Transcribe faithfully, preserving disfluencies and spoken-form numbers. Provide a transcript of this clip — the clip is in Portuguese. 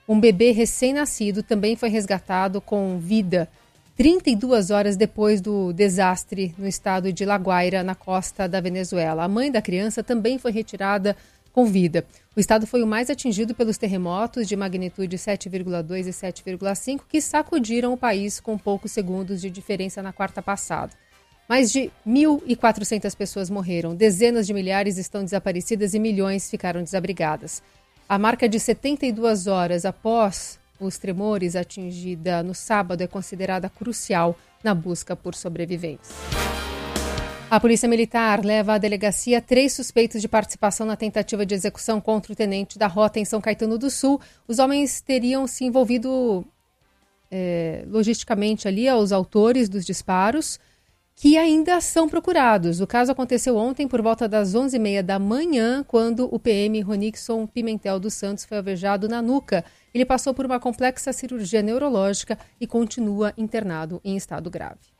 Um bebê recém-nascido também foi resgatado com vida trinta e duas horas depois do desastre no estado de La Guaira, na costa da Venezuela. A mãe da criança também foi retirada com vida. O estado foi o mais atingido pelos terremotos de magnitude sete vírgula dois e sete vírgula cinco que sacudiram o país com poucos segundos de diferença na quarta passada. Mais de mil e quatrocentas pessoas morreram, dezenas de milhares estão desaparecidas e milhões ficaram desabrigadas. A marca de setenta e duas horas após os tremores atingida no sábado é considerada crucial na busca por sobreviventes. A Polícia Militar leva à delegacia três suspeitos de participação na tentativa de execução contra o tenente da rota em São Caetano do Sul. Os homens teriam se envolvido é, logisticamente ali aos autores dos disparos, que ainda são procurados. O caso aconteceu ontem por volta das onze e meia da manhã, quando o P M Ronixon Pimentel dos Santos foi alvejado na nuca. Ele passou por uma complexa cirurgia neurológica e continua internado em estado grave.